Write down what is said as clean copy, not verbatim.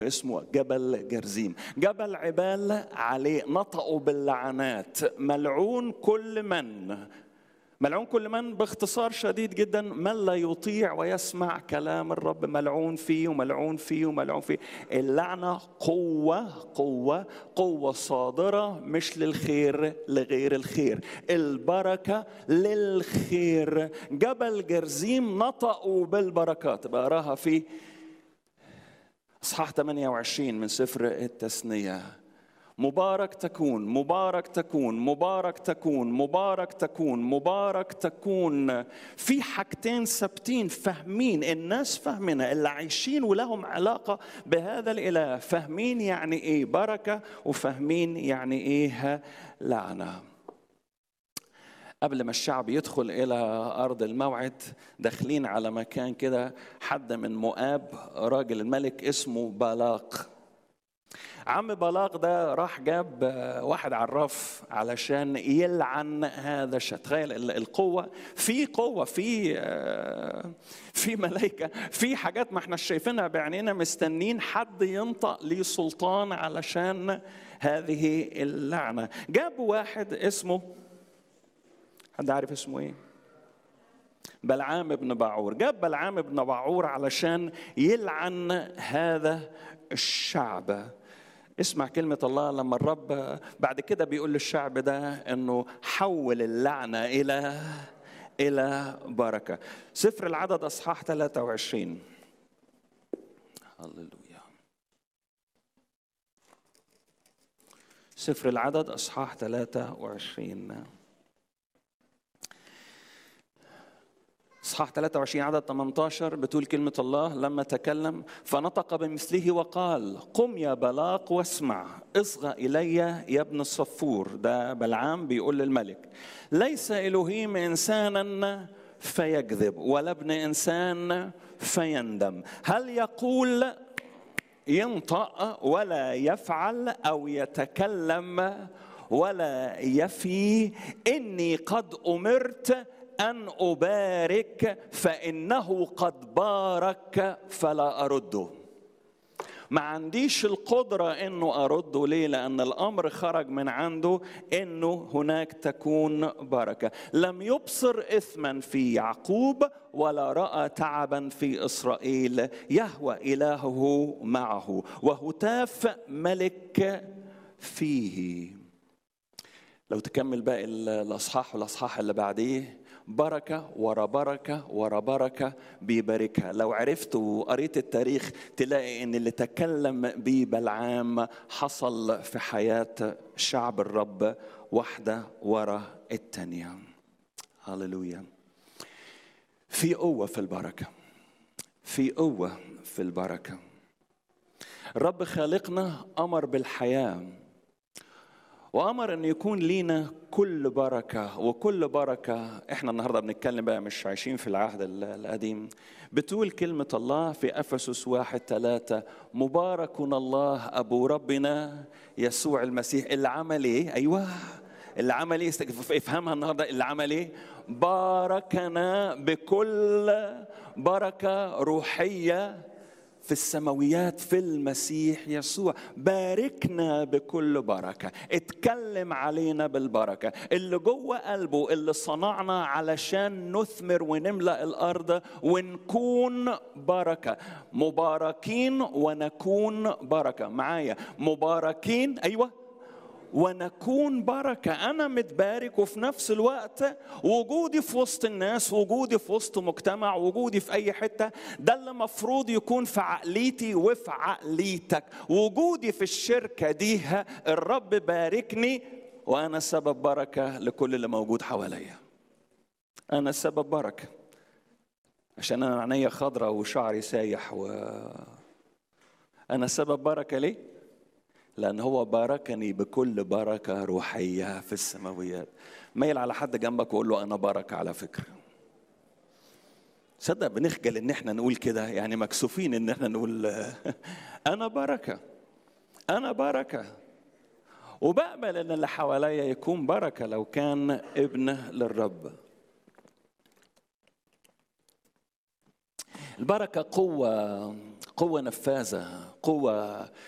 اسمه جبل جرزيم. جبل عبال عليه نطقوا باللعنات، ملعون كل من، ملعون كل من باختصار شديد جدا، من لا يطيع ويسمع كلام الرب ملعون فيه وملعون فيه وملعون فيه. اللعنة قوة صادرة مش للخير، لغير الخير. البركة للخير. جبل جرزيم نطقوا بالبركات، بقراها في اصحاح 28 من سفر التثنية. مبارك تكون، مبارك تكون، مبارك تكون، مبارك تكون، مبارك تكون. في حاجتين ثابتين فاهمين، الناس فاهمينها، اللي عايشين ولهم علاقة بهذا الإله فاهمين يعني إيه بركة وفاهمين يعني إيه لعنة. قبل ما الشعب يدخل إلى أرض الموعد، داخلين على مكان كده، حد من مؤاب، راجل الملك اسمه بالاق. عم بالاق ده راح جاب واحد عراف علشان يلعن هذا الشعب. تخيل القوة، في قوة، في ملائكة، في حاجات ما احنا شايفينها بعينينا، مستنين حد ينطق ليه سلطان علشان هذه اللعنة. جاب واحد اسمه، حد عارف اسمه ايه؟ بلعام بن بعور. جاب بلعام بن بعور علشان يلعن هذا الشعب. اسمع كلمة الله لما الرب بعد كده بيقول للشعب ده انه حول اللعنة الى بركة. سفر العدد اصحاح 23. هللويا. سفر العدد اصحاح 23. اصحاح 23 عدد 18 بتقول كلمة الله: لما تكلم فنطق بمثله وقال: قم يا بلاق واسمع، اصغى إلي يا ابن الصفور. ده بلعام بيقول للملك: ليس إلهيم إنسانا فيكذب ولا ابن إنسان فيندم. هل يقول ينطق ولا يفعل، أو يتكلم ولا يفي؟ إني قد أمرت أن أبارك فإنه قد بارك فلا أرده. ما عنديش القدرة إنه أرده. ليه؟ لأن الأمر خرج من عنده إنه هناك تكون بركة. لم يبصر إثما في يعقوب ولا رأى تعبا في إسرائيل. يهوى إلهه معه وهتاف ملك فيه. لو تكمل باقي الأصحاح والأصحاح اللي بعديه، بركة ورا بركة ورا بركة بيباركها. لو عرفت وقريت التاريخ تلاقي ان اللي تكلم بيه بلعام حصل في حياة شعب الرب واحدة ورا التانية. هللويا. في قوة في البركة، في قوة في البركة. الرب خالقنا أمر بالحياة، وأمر أن يكون لينا كل بركة. وكل بركة إحنا النهاردة بنتكلم بقى، مش عايشين في العهد القديم. بتقول كلمة الله في أفسس 1:3: مبارك الله أبو ربنا يسوع المسيح. اللي عمل إيه؟ أيوة، اللي عمل إيه؟ افهمها النهاردة. اللي عمل إيه؟ باركنا بكل بركة روحية في السماويات في المسيح يسوع. باركنا بكل بركة، اتكلم علينا بالبركة اللي جوه قلبه، اللي صنعنا علشان نثمر ونملأ الأرض ونكون بركة. مباركين ونكون بركة. معايا؟ مباركين، أيوة، ونكون بركة. أنا متبارك، وفي نفس الوقت وجودي في وسط الناس، وجودي في وسط مجتمع، وجودي في أي حتة، ده اللي مفروض يكون في عقليتي وفي عقليتك. وجودي في الشركة دي، الرب باركني وأنا سبب بركة لكل اللي موجود حواليا. أنا سبب بركة عشان أنا عينيا خضرة وشعري سايح، أنا سبب بركة. ليه؟ لأن هو باركني بكل بركة روحية في السماويات. ميل على حد جنبك وقول له: أنا بركة. على فكرة صدق بنخجل إن احنا نقول كده، يعني مكسوفين إن احنا نقول أنا بركة، أنا بركة. وبقبل إن اللي حواليا يكون بركة لو كان ابن للرب. البركة قوة نفاذة، قوة